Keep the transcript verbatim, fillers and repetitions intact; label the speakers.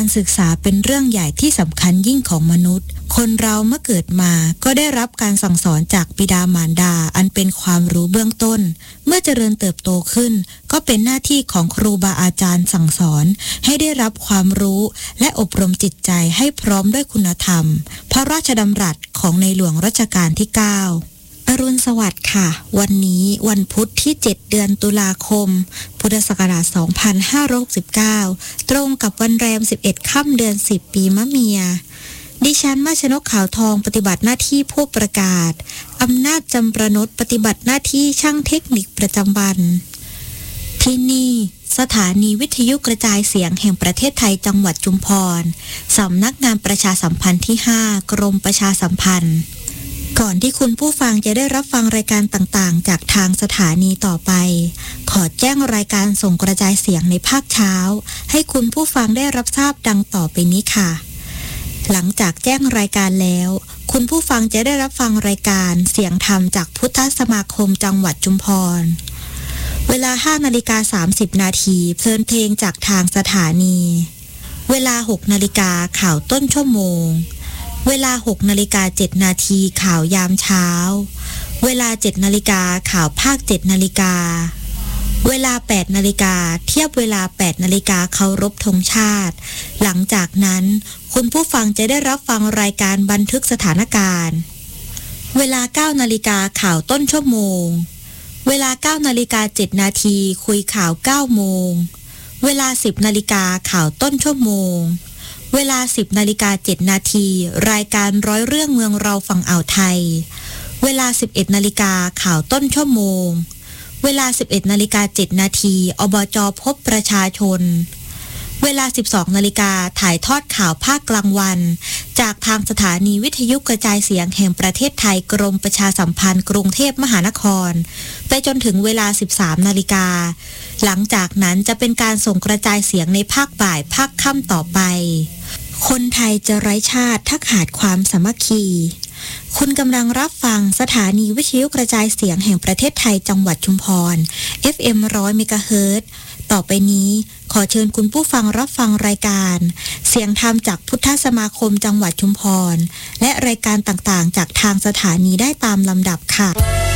Speaker 1: ศึกษาเป็นเรื่องใหญ่ที่สำคัญยิ่งของมนุษย์คนเราเมื่อเกิดมาก็ได้รับการสั่งสอนจากบิดามารดาอันเป็นความรู้เบื้องต้นเมื่อเจริญเติบโตขึ้นก็เป็นหน้าที่ของครูบาอาจารย์สั่งสอนให้ได้รับความรู้และอบรมจิตใจให้พร้อมด้วยคุณธรรมพระราชดำรัสของในหลวงรัชกาลที่เก้าอรุณสวัสดิ์ค่ะวันนี้วันพุธที่เจ็ดเดือนตุลาคมพุทธศักราชสองพันห้าร้อยหกสิบเก้าตรงกับวันแรมสิบเอ็ดค่ำเดือนสิบปีมะเมียดิฉันมาชนกขาวทองปฏิบัติหน้าที่ผู้ประกาศอำนาจจำประนดปฏิบัติหน้าที่ช่างเทคนิคประจำวันที่นี่สถานีวิทยุกระจายเสียงแห่งประเทศไทยจังหวัดชุมพรสำนักงานประชาสัมพันธ์ที่ห้ากรมประชาสัมพันธ์ก่อนที่คุณผู้ฟังจะได้รับฟังรายการต่างๆจากทางสถานีต่อไปขอแจ้งรายการส่งกระจายเสียงในภาคเช้าให้คุณผู้ฟังได้รับทราบดังต่อไปนี้ค่ะหลังจากแจ้งรายการแล้วคุณผู้ฟังจะได้รับฟังรายการเสียงธรรมจากพุทธสมาคมจังหวัดชุมพรเวลา ห้านาฬิกาสามสิบนาทีเพลินเพลงจากทางสถานีเวลา หกนาฬิกาข่าวต้นชั่วโมงเวลา หกนาฬิกาเจ็ดนาทีข่าวยามเช้าเวลา เจ็ดนาฬิกาข่าวภาค เจ็ดนาฬิกาเวลา แปดนาฬิกาเทียบเวลา แปดนาฬิกาเคารพธงชาติหลังจากนั้นคุณผู้ฟังจะได้รับฟังรายการบันทึกสถานการณ์เวลา เก้านาฬิกาข่าวต้นชั่วโมงเวลา เก้านาฬิกาเจ็ดนาทีคุยข่าว เก้าโมงเวลา สิบนาฬิกาข่าวต้นชั่วโมงเวลา สิบนาฬิกาเจ็ดนาทีรายการร้อยเรื่องเมืองเราฝั่งอ่าวไทยเวลา สิบเอ็ดนาฬิกาข่าวต้นชั่วโมงเวลา สิบเอ็ดนาฬิกาเจ็ดนาทีอบจ.พบประชาชนเวลา สิบสองนาฬิกาถ่ายทอดข่าวภาคกลางวันจากทางสถานีวิทยุกระจายเสียงแห่งประเทศไทยกรมประชาสัมพันธ์กรุงเทพมหานครไปจนถึงเวลา สิบสามนาฬิกาหลังจากนั้นจะเป็นการส่งกระจายเสียงในภาคบ่ายภาคค่ำต่อไปคนไทยจะไร้ชาติถ้าขาดความสามัคคีคุณกำลังรับฟังสถานีวิทยุกระจายเสียงแห่งประเทศไทยจังหวัดชุมพร เอฟ เอ็ม หนึ่งร้อย เมกะเฮิรตซ์ต่อไปนี้ขอเชิญคุณผู้ฟังรับฟังรายการเสียงธรรมจากพุทธสมาคมจังหวัดชุมพรและรายการต่างๆจากทางสถานีได้ตามลำดับค่ะ